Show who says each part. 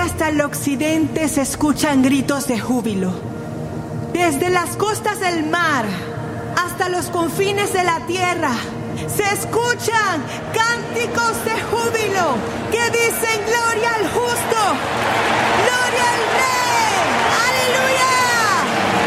Speaker 1: hasta el occidente se escuchan gritos de júbilo. Desde las costas del mar hasta los confines de la tierra se escuchan cánticos de júbilo que dicen gloria al